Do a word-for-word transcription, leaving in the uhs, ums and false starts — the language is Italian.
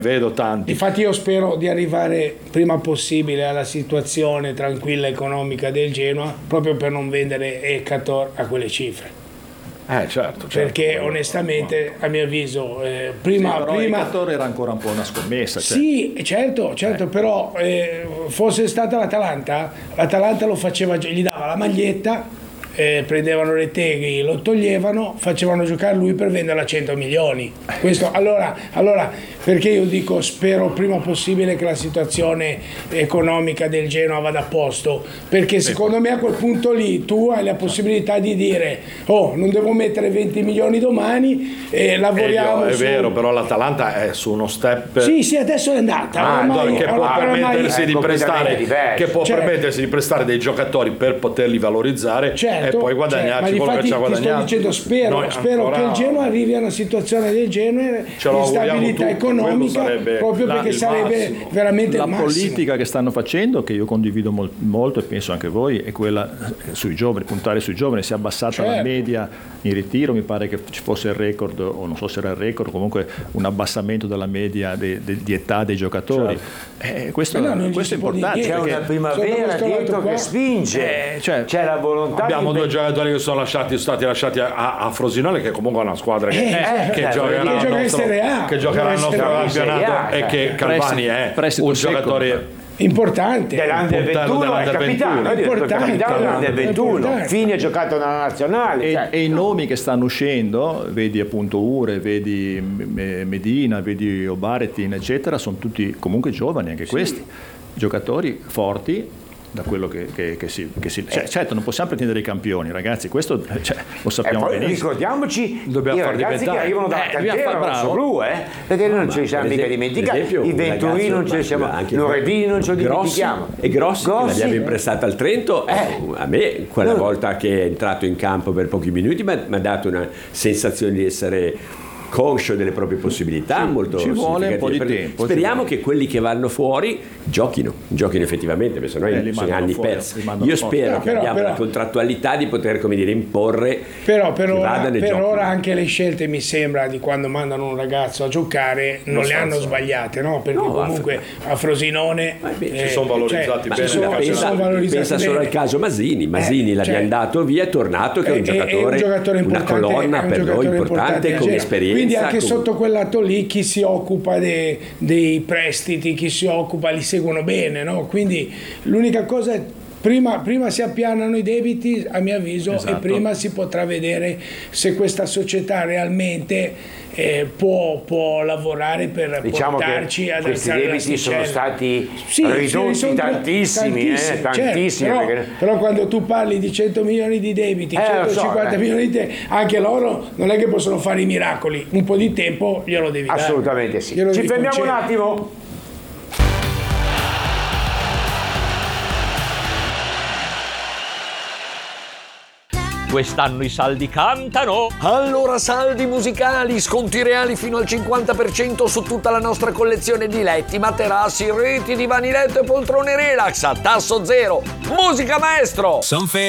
Vedo tanti. Infatti io spero di arrivare prima possibile alla situazione tranquilla economica del Genoa, proprio per non vendere Ekator a quelle cifre. Eh certo, certo. Perché onestamente a mio avviso eh, prima, sì, però prima Ekator era ancora un po' una scommessa, cioè. Sì, certo, certo, eh. però eh, fosse stata l'Atalanta, l'Atalanta lo faceva, gli dava la maglietta, eh, prendevano Retegui, lo toglievano, facevano giocare lui per venderla a cento milioni. Questo, allora, allora, perché io dico spero prima possibile che la situazione economica del Genoa vada a posto, perché secondo me a quel punto lì tu hai la possibilità di dire oh, non devo mettere venti milioni domani e lavoriamo. È su... vero, però l'Atalanta è su uno step. Sì, sì, adesso è andata. Ah, ormai, che può permettersi di prestare che può certo. permettersi di prestare dei giocatori per poterli valorizzare, certo, e poi guadagnarci certo. quello che ci ha guadagnato. Sto dicendo, spero, spero ancora... che il Genoa arrivi a una situazione del genere di stabilità tutti, economica, proprio la, perché sarebbe massimo. veramente la il massimo. Politica che stanno facendo, che io condivido mol, molto e penso anche voi, è quella sui giovani, puntare sui giovani. Si è abbassata certo. la media in ritiro, mi pare che ci fosse il record, o non so se era il record, comunque un abbassamento della media de, de, di età dei giocatori. Certo. Eh, questo, no, questo è importante. C'è una primavera dietro che spinge, eh, cioè, c'è la volontà. Abbiamo di... due giocatori che sono lasciati, stati lasciati a, a Frosinone, che comunque è una squadra che, eh, che, eh, giocherà, che, nostro, che giocherà il nostro campionato, e che Calvani è un giocatore importante dell'Under ventuno, è capitano, dell'Under ventuno, fine giocato nella nazionale. E, cioè. e i nomi che stanno uscendo, vedi appunto Ure, vedi Medina, vedi Obaretin, eccetera, sono tutti comunque giovani, anche sì. questi giocatori forti. Da quello che, che, che si, che si cioè, certo non possiamo pretendere i campioni, ragazzi, questo cioè, lo sappiamo e poi benissimo. Ricordiamoci dobbiamo i far ragazzi diventare. che arrivano dalla eh, cantiera rosso-blu, eh, perché noi non ce li siamo mica dimenticati, i Venturini non ce li siamo, i Noredini non ce li dimentichiamo. E Grossi, Grossi che l'abbiamo imprestato al Trento, eh. a me quella no. volta che è entrato in campo per pochi minuti mi ha dato una sensazione di essere conscio delle proprie possibilità, sì, molto ci vuole un po' di tempo. Speriamo che quelli che vanno fuori giochino, giochino effettivamente, perché sennò eh, sono anni fuori, persi. Io spero no, che però, abbiamo però, la contrattualità di poter, come dire, imporre. Però per, ora, per giochino. ora anche le scelte, mi sembra, di quando mandano un ragazzo a giocare non, non le hanno so. sbagliate, no? Perché no, comunque a Frosinone beh, eh, ci sono valorizzati cioè, bene. Sono, pensa, sono valorizzati pensa solo bene. al caso Masini. Masini eh, l'abbiamo cioè, dato via, è tornato, che è un giocatore, è un giocatore una colonna per noi importante, con esperienza. Quindi anche con... sotto quel lato lì chi si occupa de, dei prestiti, chi si occupa li seguono bene, no? Quindi l'unica cosa è Prima, prima si appianano i debiti, a mio avviso, esatto. e prima si potrà vedere se questa società realmente eh, può, può lavorare per diciamo portarci che ad questi debiti sono stati sì, ridotti sì, tantissimi, tantissimi, eh, tantissimi certo, perché... però, però quando tu parli di cento milioni di debiti, eh, centocinquanta so, eh. milioni di debiti, anche loro non è che possono fare i miracoli, un po' di tempo glielo devi dare. Assolutamente sì. Glielo Ci fermiamo concedere. un attimo. Quest'anno i saldi cantano! Allora saldi musicali, sconti reali fino al cinquanta per cento su tutta la nostra collezione di letti, materassi, reti, divani letto e poltrone relax a tasso zero. Musica maestro! Son